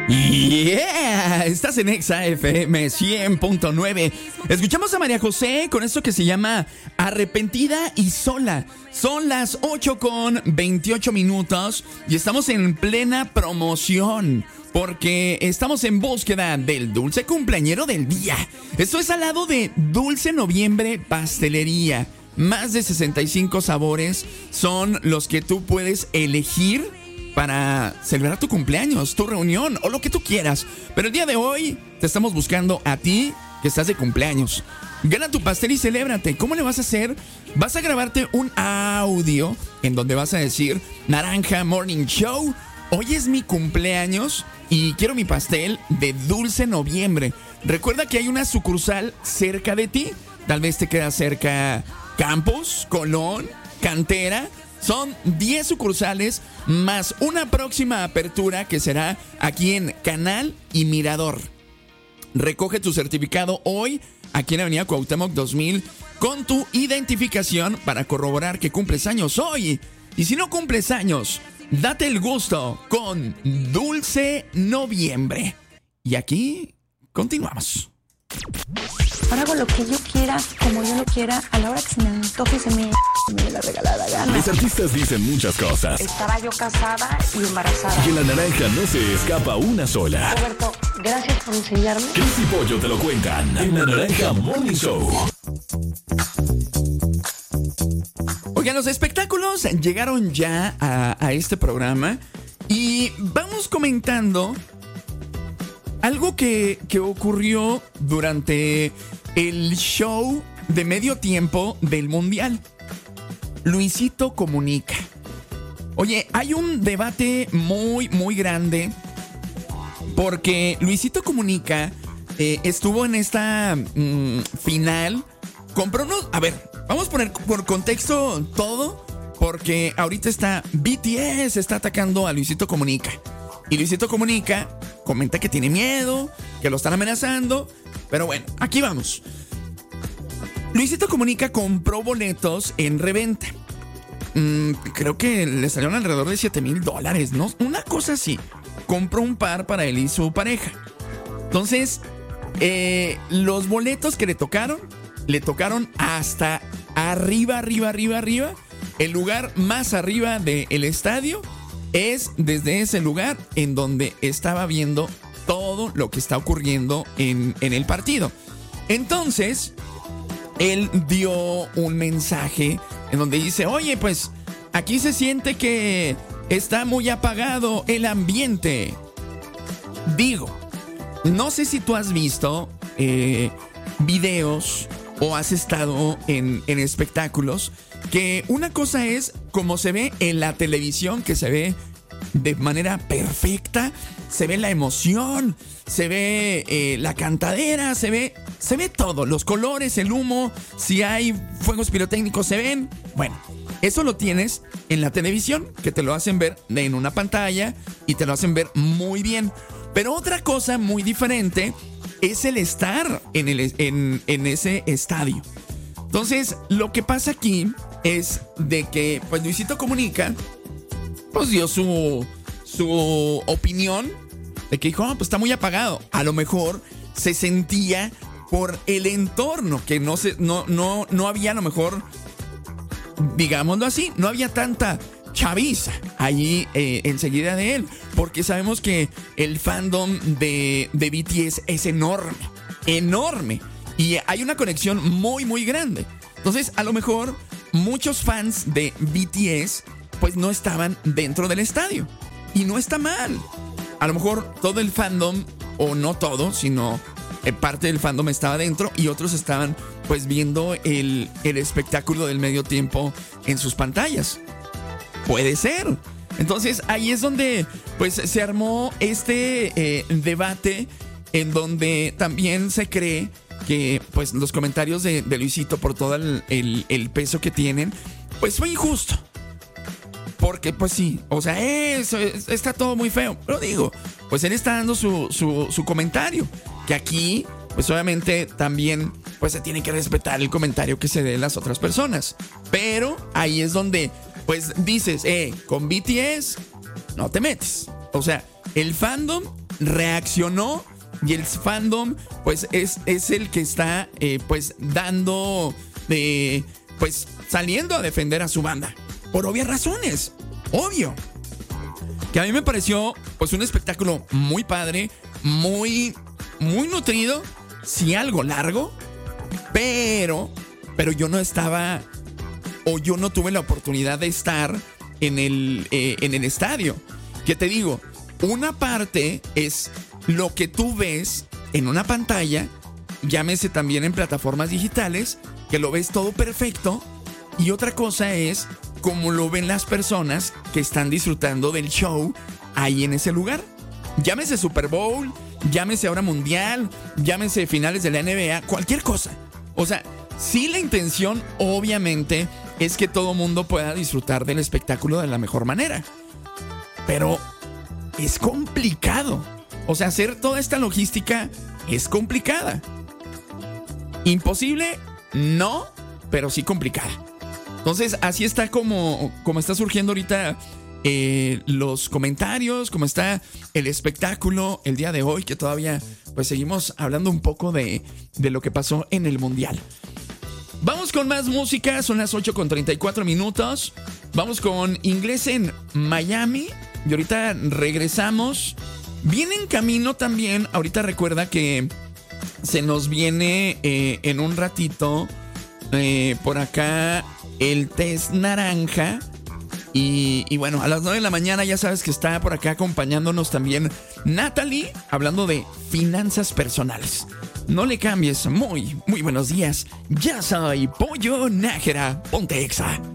Yeah, estás en Exa FM 100.9. Escuchamos a María José con esto que se llama Arrepentida y Sola. Son las 8:28 y estamos en plena promoción porque estamos en búsqueda del dulce cumpleañero del día. Esto es al lado de Dulce Noviembre Pastelería. Más de 65 sabores son los que tú puedes elegir para celebrar tu cumpleaños, tu reunión o lo que tú quieras. Pero el día de hoy te estamos buscando a ti que estás de cumpleaños. Gana tu pastel y celébrate. ¿Cómo le vas a hacer? Vas a grabarte un audio en donde vas a decir: Naranja Morning Show, hoy es mi cumpleaños y quiero mi pastel de Dulce Noviembre. Recuerda que hay una sucursal cerca de ti. Tal vez te queda cerca Campos, Colón, Cantera. Son 10 sucursales más una próxima apertura que será aquí en Canal y Mirador. Recoge tu certificado hoy aquí en Avenida Cuauhtémoc 2000 con tu identificación para corroborar que cumples años hoy. Y si no cumples años, date el gusto con Dulce Noviembre. Y aquí continuamos. Ahora hago lo que yo quiera, como yo lo quiera, a la hora que se me antoje y se me dé la regalada gana. Los artistas dicen muchas cosas. Estaba yo casada y embarazada. Y en La Naranja no se escapa una sola. Roberto, gracias por enseñarme. Cris y Pollo te lo cuentan en La Naranja Morning Show. Oigan, los espectáculos llegaron ya a este programa y vamos comentando algo que ocurrió durante el show de medio tiempo del Mundial. Luisito Comunica. Oye, hay un debate muy, muy grande porque Luisito Comunica estuvo en esta final. Compró unos... A ver, vamos a poner por contexto todo porque ahorita BTS está atacando a Luisito Comunica. Y Luisito Comunica comenta que tiene miedo, que lo están amenazando. Pero bueno, aquí vamos. Luisito Comunica compró boletos en reventa. Creo que le salieron alrededor de $7,000, ¿no? Una cosa así. Compró un par para él y su pareja. Entonces, los boletos que le tocaron hasta arriba. El lugar más arriba del estadio es desde ese lugar en donde estaba viendo todo lo que está ocurriendo en el partido. Entonces, él dio un mensaje en donde dice: oye, pues aquí se siente que está muy apagado el ambiente. Digo, no sé si tú has visto videos o has estado en espectáculos, que una cosa es como se ve en la televisión, que se ve de manera perfecta, se ve la emoción, se ve la cantadera, se ve todo, los colores, el humo, si hay fuegos pirotécnicos se ven. Bueno, eso lo tienes en la televisión, que te lo hacen ver en una pantalla y te lo hacen ver muy bien. Pero otra cosa muy diferente es el estar en ese estadio. Entonces, lo que pasa aquí es de que pues Luisito Comunica pues dio su opinión de que dijo: pues está muy apagado. A lo mejor se sentía por el entorno, que no había, a lo mejor, digámoslo así, no había tanta chaviza allí enseguida de él, porque sabemos que el fandom de BTS es enorme y hay una conexión muy, muy grande. Entonces, a lo mejor muchos fans de BTS pues no estaban dentro del estadio, y no está mal. A lo mejor todo el fandom, o no todo, sino parte del fandom estaba dentro y otros estaban pues viendo el espectáculo del medio tiempo en sus pantallas. Puede ser. Entonces ahí es donde pues se armó este debate, en donde también se cree que pues los comentarios de Luisito, por todo el peso que tienen, pues fue injusto. Porque pues sí, o sea, eso está todo muy feo. Pero digo, pues él está dando su comentario, que aquí pues obviamente también pues se tiene que respetar el comentario que se dé las otras personas. Pero ahí es donde pues dices: con BTS no te metes. O sea, el fandom reaccionó y el fandom pues es el que está pues dando pues saliendo a defender a su banda por obvias razones, obvio. Que a mí me pareció pues un espectáculo muy padre, muy nutrido, sí algo largo, pero yo no estaba, o yo no tuve la oportunidad de estar en el estadio. ¿Qué te digo? Una parte es lo que tú ves en una pantalla, llámese también en plataformas digitales, que lo ves todo perfecto, y otra cosa es cómo lo ven las personas que están disfrutando del show ahí en ese lugar. Llámese Super Bowl, llámese ahora Mundial, llámese finales de la NBA, cualquier cosa. O sea, sí, la intención obviamente es que todo mundo pueda disfrutar del espectáculo de la mejor manera. Pero es complicado. O sea, hacer toda esta logística es complicada. Imposible, no, pero sí complicada. Entonces, así está como está surgiendo ahorita los comentarios, como está el espectáculo el día de hoy, que todavía pues seguimos hablando un poco de lo que pasó en el Mundial. Vamos con más música, son las 8:34. Vamos con Inglés en Miami y ahorita regresamos. Viene en camino también, ahorita recuerda que se nos viene en un ratito por acá el test naranja. Y bueno, a las 9 de la mañana ya sabes que está por acá acompañándonos también Natalie, hablando de finanzas personales. No le cambies, muy buenos días. Ya soy Pollo Nájera, ponte Exa.